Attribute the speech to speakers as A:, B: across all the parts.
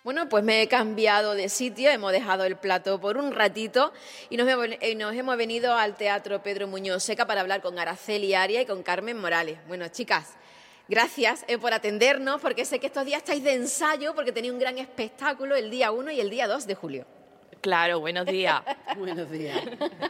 A: Bueno, pues me he cambiado de sitio, hemos dejado el plató por un ratito y nos hemos venido al Teatro Pedro Muñoz Seca para hablar con Araceli Arias y con Carmen Morales. Bueno, chicas, gracias por atendernos, porque sé que estos días estáis de ensayo, porque tenéis un gran espectáculo el día 1 y el día 2 de julio.
B: Claro, buenos días.
C: Buenos días.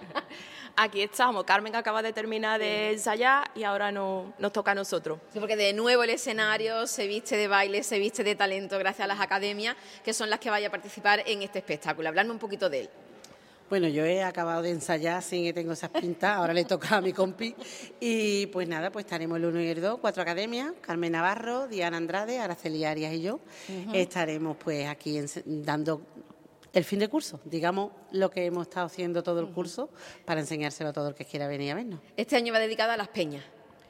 B: Aquí estamos. Carmen acaba de terminar de ensayar y ahora nos toca a nosotros.
A: Sí, porque de nuevo el escenario se viste de baile, se viste de talento gracias a las academias, que son las que vayan a participar en este espectáculo. Hablarme un poquito de él.
C: Bueno, yo he acabado de ensayar, sí que tengo esas pintas, ahora le toca a mi compi. Y pues nada, pues estaremos el 1 y el 2, 4 academias, Carmen Navarro, Diana Andrade, Araceli Arias y yo. Estaremos pues aquí dando el fin de curso, digamos lo que hemos estado haciendo todo el curso para enseñárselo a todo el que quiera venir a vernos.
A: Este año va dedicado a las peñas.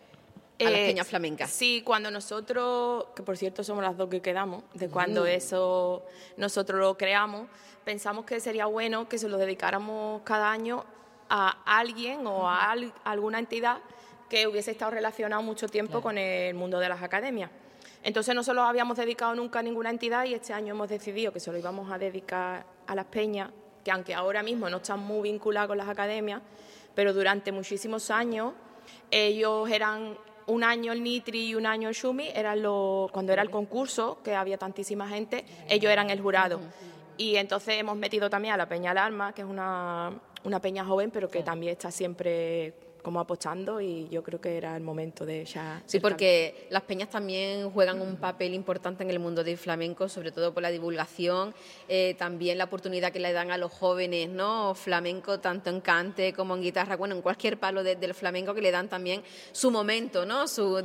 A: A las peñas flamencas.
B: Sí, cuando nosotros, que por cierto somos las dos que quedamos, de cuando eso nosotros lo creamos, pensamos que sería bueno que se lo dedicáramos cada año a alguien o a alguna entidad que hubiese estado relacionado mucho tiempo con el mundo de las academias. Entonces no se lo habíamos dedicado nunca a ninguna entidad y este año hemos decidido que se lo íbamos a dedicar a las peñas, que aunque ahora mismo no están muy vinculadas con las academias, pero durante muchísimos años ellos eran un año el Nitri y un año el Xumi, cuando era el concurso, que había tantísima gente, ellos eran el jurado. Y entonces hemos metido también a la Peña Alarma, que es una peña joven, pero que también está siempre como apostando, y yo creo que era el momento de ya...
A: Sí, porque las peñas también juegan un papel importante en el mundo del flamenco, sobre todo por la divulgación, también la oportunidad que le dan a los jóvenes, ¿no? Flamenco, tanto en cante como en guitarra, bueno, en cualquier palo del flamenco, que le dan también su momento, ¿no?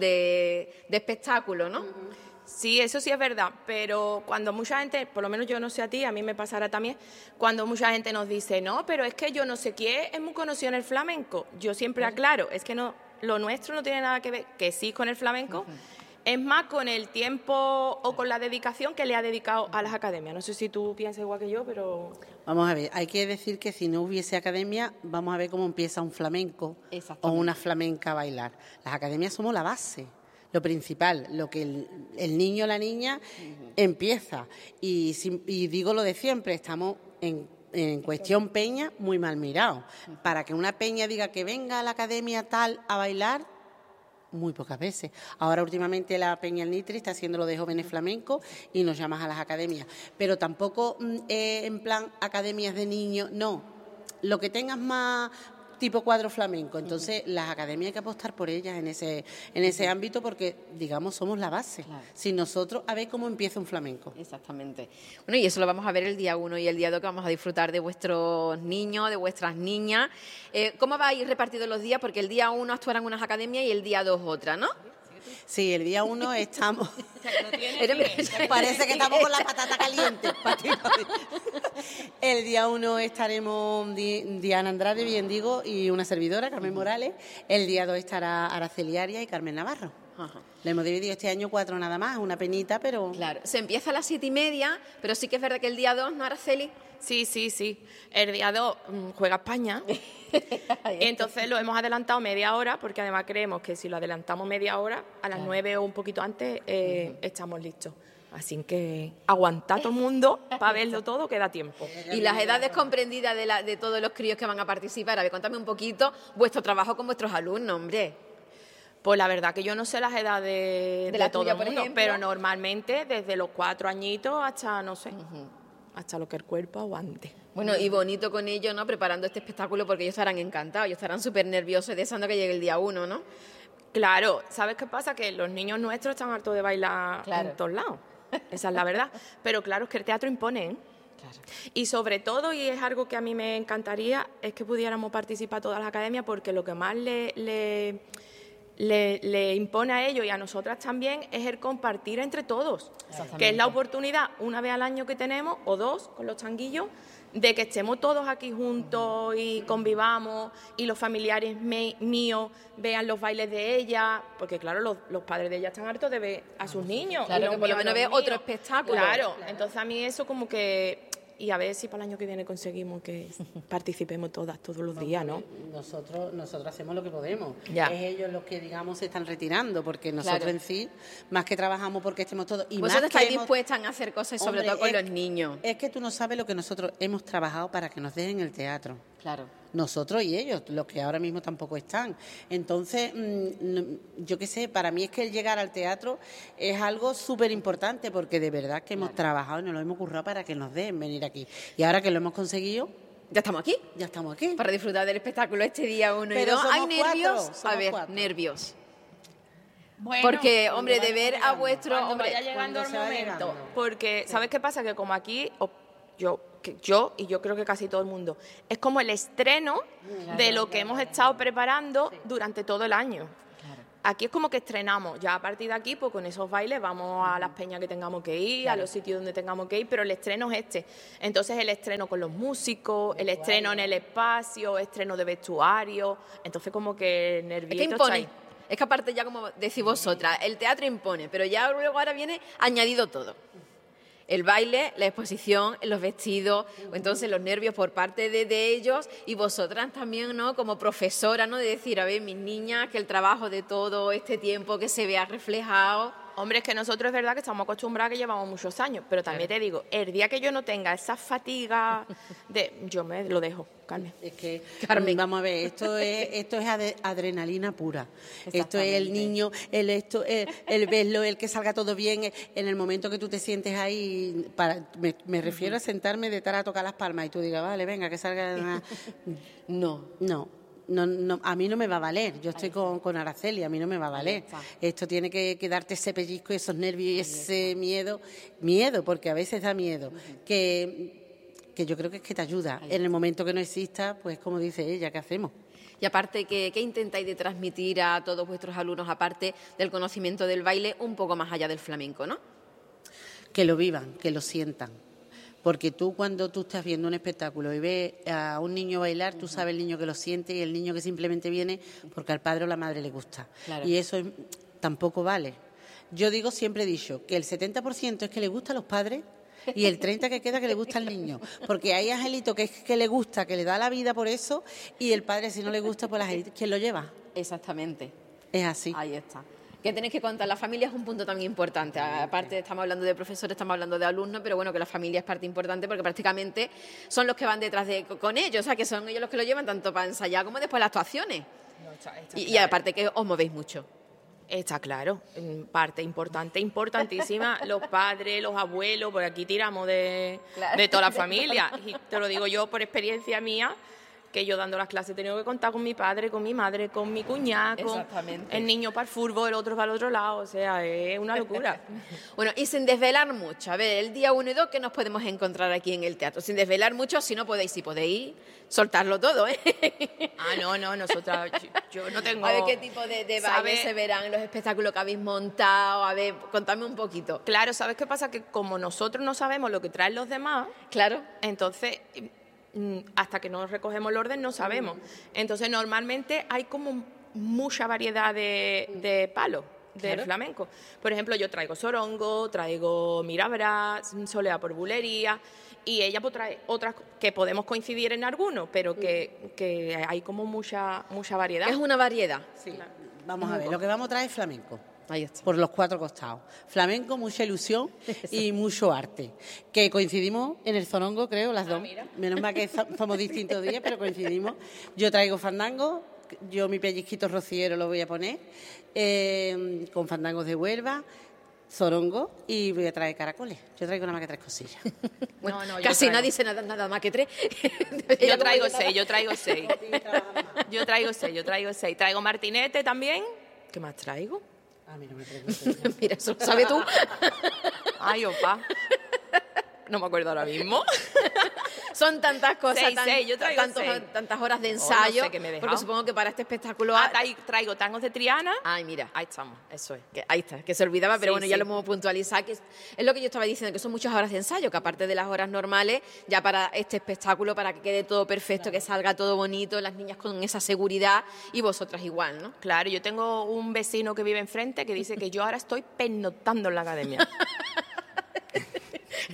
A: De espectáculo, ¿no?
B: Sí, eso sí es verdad, pero cuando mucha gente, por lo menos yo no sé a ti, a mí me pasará también, cuando mucha gente nos dice, no, pero es que yo no sé quién es muy conocido en el flamenco, yo siempre aclaro, es que no, lo nuestro no tiene nada que ver, que sí con el flamenco, es más con el tiempo o con la dedicación que le ha dedicado a las academias. No sé si tú piensas igual que yo, pero...
C: Vamos a ver, hay que decir que si no hubiese academia, vamos a ver cómo empieza un flamenco o una flamenca a bailar. Las academias somos la base. Lo principal, lo que el niño o la niña empieza. Y digo lo de siempre, estamos en cuestión peña muy mal mirados. Para que una peña diga que venga a la academia tal a bailar, muy pocas veces. Ahora últimamente la Peña El Nitri está haciendo lo de jóvenes flamencos y nos llamas a las academias. Pero tampoco en plan academias de niños, no. Lo que tengas más... tipo cuadro flamenco. Entonces, las academias hay que apostar por ellas en ese ámbito porque, digamos, somos la base. Claro. Sin nosotros, a ver cómo empieza un flamenco.
A: Exactamente. Bueno, y eso lo vamos a ver el día 1 y el día 2, que vamos a disfrutar de vuestros niños, de vuestras niñas. ¿Cómo vais repartidos los días? Porque el día 1 actuarán unas academias y el día 2 otra, ¿no?
C: Sí, el día 1 estamos... Parece que estamos con la patata caliente. El día 1 estaremos Diana Andrade, bien digo, y una servidora, Carmen Morales. El día 2 estará Araceli Arias y Carmen Navarro. Le hemos dividido este año 4 nada más, una penita, pero...
A: Claro, se empieza a las 7:30, pero sí que es verdad que el día 2, ¿no, Araceli?
B: Sí. El día 2 juega España. Entonces lo hemos adelantado media hora, porque además creemos que si lo adelantamos media hora, a las 9 o un poquito antes, estamos listos. Así que aguantad todo el mundo para verlo todo, que da tiempo.
A: Y las edades comprendidas de todos los críos que van a participar. A ver, contadme un poquito vuestro trabajo con vuestros alumnos, hombre.
B: Pues la verdad que yo no sé las edades de todo el mundo, pero normalmente desde los 4 añitos hasta, no sé, hasta lo que el cuerpo aguante.
A: Bueno, y bonito con ellos, ¿no? Preparando este espectáculo, porque ellos estarán encantados, ellos estarán súper nerviosos deseando que llegue el día 1, ¿no?
B: Claro, ¿sabes qué pasa? Que los niños nuestros están hartos de bailar en todos lados, esa es la verdad. Pero claro, es que el teatro impone, ¿eh? Claro. Y sobre todo, y es algo que a mí me encantaría, es que pudiéramos participar todas las academias, porque lo que más le impone a ellos y a nosotras también es el compartir entre todos, que es la oportunidad una vez al año que tenemos, o 2 con los changuillos, de que estemos todos aquí juntos y convivamos y los familiares míos vean los bailes de ella, porque claro, los padres de ella están hartos de ver a sus niños.
A: Claro, que por lo menos ve otro espectáculo.
B: Claro, entonces a mí eso como que... y a ver si para el año que viene conseguimos que participemos todos los días, ¿no?
C: Nosotros hacemos lo que podemos.
B: Ya.
C: Es ellos los que, digamos, se están retirando, porque nosotros en sí, más que trabajamos porque estemos todos... Y
A: vosotros
C: más
A: estáis
C: que
A: dispuestas a hacer cosas, sobre todo con los niños.
C: Es que tú no sabes lo que nosotros hemos trabajado para que nos dejen el teatro.
A: Claro.
C: Nosotros y ellos, los que ahora mismo tampoco están. Entonces, yo qué sé, para mí es que el llegar al teatro es algo súper importante, porque de verdad que hemos trabajado y nos lo hemos currado para que nos dejen venir aquí. Y ahora que lo hemos conseguido...
A: ¿Ya estamos aquí?
C: Ya estamos aquí.
A: Para disfrutar del espectáculo este día 1 y 2. ¿Hay nervios? A ver, nervios.
B: Bueno,
A: porque, hombre, de ver a vuestro...
B: Cuando
A: hombre,
B: vaya llegando el
C: cuando se va
B: momento.
C: llegando.
B: Porque, ¿sabes qué pasa? Que como aquí... yo y yo creo que casi todo el mundo, es como el estreno de lo que hemos estado preparando durante todo el año. Aquí es como que estrenamos, ya a partir de aquí, pues con esos bailes vamos a las peñas que tengamos que ir, a los sitios donde tengamos que ir, pero el estreno es este. Entonces el estreno con los músicos, el estreno en el espacio, estreno de vestuario, entonces como que nervioso.
A: Es que impone. Es que aparte ya, como decís vosotras, el teatro impone, pero ya luego ahora viene añadido todo. El baile, la exposición, los vestidos, entonces los nervios por parte de ellos y vosotras también, ¿no? Como profesora, ¿no? De decir, a ver, mis niñas, que el trabajo de todo este tiempo que se vea reflejado.
B: Hombre, es que nosotros es verdad que estamos acostumbrados, que llevamos muchos años, pero también te digo, el día que yo no tenga esa fatiga, yo me lo dejo, Carmen.
C: Es que, Carmen, vamos a ver, esto es adrenalina pura. Esto es el niño, el verlo, el que salga todo bien, en el momento que tú te sientes ahí, me refiero a sentarme detrás a tocar las palmas y tú digas, vale, venga, que salga... No, a mí no me va a valer. Yo estoy con Araceli, a mí no me va a valer. Esto tiene que darte ese pellizco, esos nervios y ese miedo, porque a veces da miedo, que yo creo que es que te ayuda. En el momento que no exista, pues como dice ella, ¿qué hacemos?
A: Y aparte, ¿qué intentáis de transmitir a todos vuestros alumnos, aparte del conocimiento del baile, un poco más allá del flamenco, ¿no?
C: Que lo vivan, que lo sientan. Porque tú, cuando tú estás viendo un espectáculo y ves a un niño bailar, tú sabes el niño que lo siente y el niño que simplemente viene porque al padre o la madre le gusta. Claro. Y eso tampoco vale. Yo siempre he dicho que el 70% es que le gusta a los padres y el 30% que queda que le gusta al niño. Porque hay angelito que es que le gusta, que le da la vida por eso, y el padre, si no le gusta, pues ¿quién lo lleva?
A: Exactamente.
C: Es así.
A: Ahí está. Que tenéis que contar, la familia es un punto también importante. Aparte, estamos hablando de profesores, estamos hablando de alumnos, pero bueno, que la familia es parte importante porque prácticamente son los que van detrás con ellos, o sea, que son ellos los que lo llevan tanto para ensayar como después las actuaciones. Y aparte que os movéis mucho.
B: Está claro, parte importante, importantísima, los padres, los abuelos, por aquí tiramos de toda la familia. Y te lo digo yo por experiencia mía, que yo dando las clases he tenido que contar con mi padre, con mi madre, con mi cuñada, con el niño para el fútbol, el otro para el otro lado, o sea, es una locura.
A: Bueno, y sin desvelar mucho, a ver, el día 1 y 2, ¿qué nos podemos encontrar aquí en el teatro? Sin desvelar mucho, si podéis, soltarlo todo, ¿eh?
B: No, nosotras, yo no tengo...
A: A ver, ¿qué tipo de baile se verán, los espectáculos que habéis montado? A ver, contadme un poquito.
B: Claro, ¿sabes qué pasa? Que como nosotros no sabemos lo que traen los demás,
A: claro,
B: entonces... hasta que no recogemos el orden no sabemos. Entonces normalmente hay como mucha variedad de palos del flamenco. Por ejemplo, yo traigo sorongo, traigo mirabras, soleá por bulería, y ella pues trae otras que podemos coincidir en algunos, pero que hay como mucha variedad.
A: Es una variedad.
C: Sí. Claro. Vamos a ver, lo que vamos a traer es flamenco.
A: Ahí está.
C: Por los 4 costados. Flamenco, mucha ilusión y mucho arte. Que coincidimos en el zorongo, creo, las dos.
B: Mira.
C: Menos mal que somos distintos días, pero coincidimos. Yo traigo fandango, yo mi pellizquito rociero lo voy a poner, con fandangos de Huelva, zorongo, y voy a traer caracoles. Yo traigo nada más que 3 cosillas.
A: Bueno, casi nadie dice nada más que 3.
B: Yo traigo 6. Yo traigo 6. Traigo martinete también. ¿Qué más traigo?
C: A mí no me preguntes.
A: Mira, eso lo sabes tú.
B: Ay, opa. No me acuerdo ahora mismo.
A: Son tantas cosas,
B: yo traigo
A: tantas horas de ensayo.
B: No sé qué me he dejado.
A: Porque supongo que para este espectáculo...
B: Traigo tangos de Triana.
A: Ay, mira.
B: Ahí estamos, eso es.
A: Ahí está, que se olvidaba, pero bueno, ya lo hemos puntualizado. Que es lo que yo estaba diciendo, que son muchas horas de ensayo, que aparte de las horas normales, ya para este espectáculo, para que quede todo perfecto, que salga todo bonito, las niñas con esa seguridad y vosotras igual, ¿no?
B: Claro, yo tengo un vecino que vive enfrente que dice que yo ahora estoy pernoctando en la academia. Me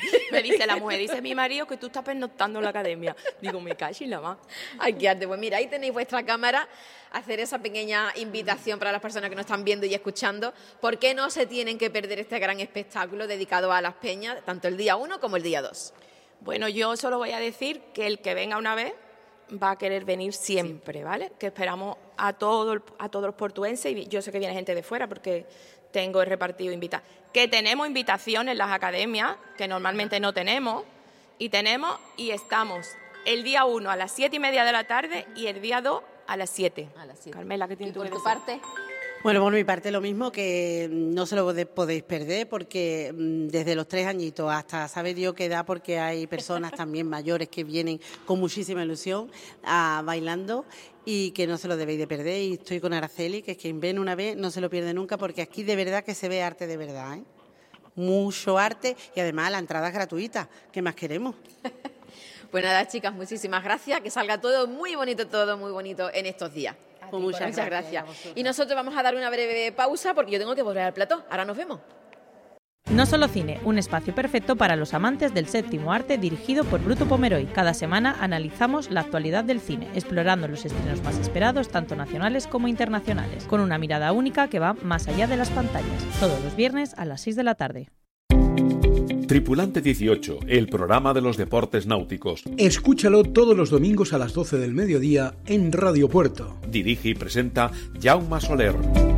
B: dice mi marido que tú estás pernoctando en la academia. Digo, me cacho y la más.
A: Ay, qué arte. Pues mira, ahí tenéis vuestra cámara, hacer esa pequeña invitación para las personas que nos están viendo y escuchando. ¿Por qué no se tienen que perder este gran espectáculo dedicado a las peñas, tanto el día 1 como el día 2?
B: Bueno, yo solo voy a decir que el que venga una vez va a querer venir siempre, ¿vale? Que esperamos a todos los portuenses, y yo sé que viene gente de fuera porque tengo el repartido invitados. Que tenemos invitaciones en las academias, que normalmente no tenemos, y estamos el día 1 a las 7:30 de la tarde y el día 2 a las 7. Carmela, ¿qué tienes tú que decir?
A: ¿Por tu parte?
C: Bueno, por mi parte lo mismo, que no se lo podéis perder, porque desde los 3 añitos hasta sabe Dios qué edad, porque hay personas también mayores que vienen con muchísima ilusión bailando, y que no se lo debéis de perder. Y estoy con Araceli, que es quien ven una vez no se lo pierde nunca, porque aquí de verdad que se ve arte de verdad, ¿eh? Mucho arte, y además la entrada es gratuita. ¿Qué más queremos?
A: Pues nada, chicas, muchísimas gracias. Que salga todo muy bonito en estos días.
C: Pues muchas gracias.
A: Y nosotros vamos a dar una breve pausa porque yo tengo que volver al plató. Ahora nos vemos.
D: No Solo Cine, un espacio perfecto para los amantes del séptimo arte, dirigido por Bruto Pomeroy. Cada semana analizamos la actualidad del cine, explorando los estrenos más esperados, tanto nacionales como internacionales, con una mirada única que va más allá de las pantallas. Todos los viernes a las 6 de la tarde.
E: Tripulante 18, el programa de los deportes náuticos.
F: Escúchalo todos los domingos a las 12 del mediodía en Radio Puerto.
E: Dirige y presenta Jaume Soler.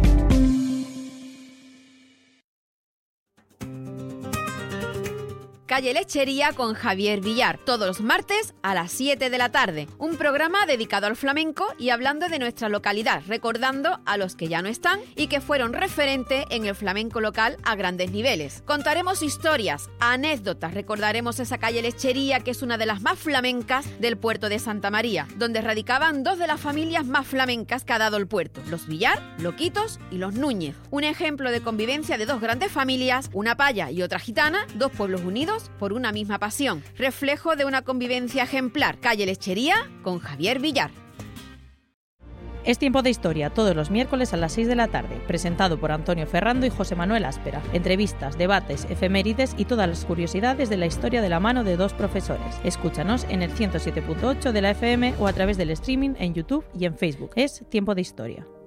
A: Calle Lechería con Javier Villar, todos los martes a las 7 de la tarde. Un programa dedicado al flamenco y hablando de nuestra localidad, recordando a los que ya no están y que fueron referente en el flamenco local a grandes niveles. Contaremos historias, anécdotas, recordaremos esa calle Lechería, que es una de las más flamencas del puerto de Santa María, donde radicaban 2 de las familias más flamencas que ha dado el puerto, los Villar, Loquitos y los Núñez. Un ejemplo de convivencia de 2 grandes familias, una paya y otra gitana, 2 pueblos unidos por una misma pasión, reflejo de una convivencia ejemplar. Calle Lechería con Javier Villar.
D: Es Tiempo de Historia, todos los miércoles a las 6 de la tarde, presentado por Antonio Ferrando y José Manuel Áspera. Entrevistas, debates, efemérides y todas las curiosidades de la historia de la mano de 2 profesores. Escúchanos en el 107.8 de la FM o a través del streaming en YouTube y en Facebook. Es Tiempo de Historia.